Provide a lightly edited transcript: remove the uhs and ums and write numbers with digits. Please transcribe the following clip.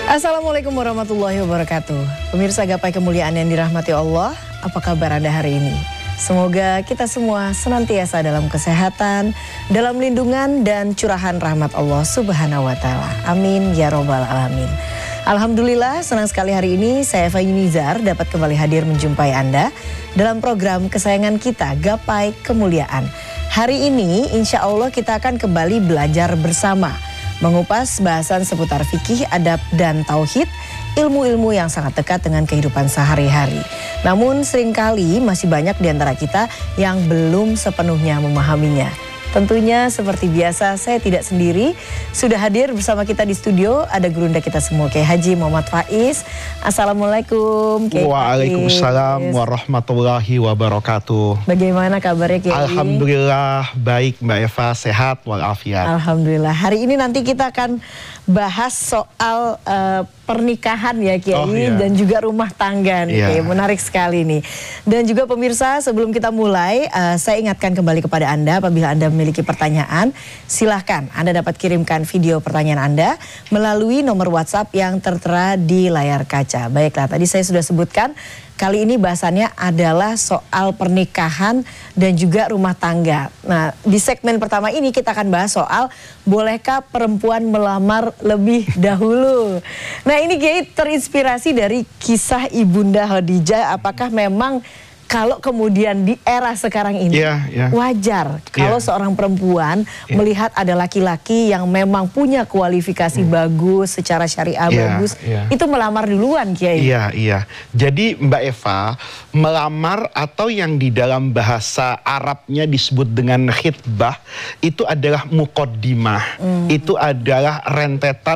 Assalamualaikum warahmatullahi wabarakatuh. Pemirsa Gapai Kemuliaan yang dirahmati Allah, apa kabar Anda hari ini? Semoga kita semua senantiasa dalam kesehatan, dalam lindungan dan curahan rahmat Allah Subhanahu wa Ta'ala. Amin ya Robbal Alamin. Alhamdulillah, senang sekali hari ini saya Eva Yunizar dapat kembali hadir menjumpai Anda dalam program kesayangan kita, Gapai Kemuliaan. Hari ini insya Allah kita akan kembali belajar bersama, mengupas bahasan seputar fikih, adab, dan tauhid, ilmu-ilmu yang sangat dekat dengan kehidupan sehari-hari. Namun seringkali masih banyak di antara kita yang belum sepenuhnya memahaminya. Tentunya seperti biasa saya tidak sendiri, sudah hadir bersama kita di studio ada gurunda kita semua, Kiai Haji Muhammad Faiz. Assalamualaikum Kiai. Waalaikumsalam warahmatullahi wabarakatuh. Bagaimana kabarnya Kiai? Alhamdulillah baik Mbak Eva, sehat walafiat. Alhamdulillah. Hari ini nanti kita akan bahas soal pernikahan ya Kiai, dan juga rumah tangga nih Kiai. Menarik sekali nih. Dan juga pemirsa, sebelum kita mulai saya ingatkan kembali kepada Anda, apabila Anda memiliki pertanyaan, silahkan Anda dapat kirimkan video pertanyaan Anda melalui nomor WhatsApp yang tertera di layar kaca. Baiklah, tadi saya sudah sebutkan, kali ini bahasannya adalah soal pernikahan dan juga rumah tangga. Nah, di segmen pertama ini kita akan bahas soal bolehkah perempuan melamar lebih dahulu. Nah, ini Kiai terinspirasi dari kisah Ibunda Khadijah. Apakah memang kalau kemudian di era sekarang ini wajar kalau seorang perempuan melihat ada laki-laki yang memang punya kualifikasi bagus, secara syariah bagus, itu melamar duluan Kiai? Iya. Jadi Mbak Eva, melamar atau yang di dalam bahasa Arabnya disebut dengan khitbah, itu adalah muqaddimah. Itu adalah rentetan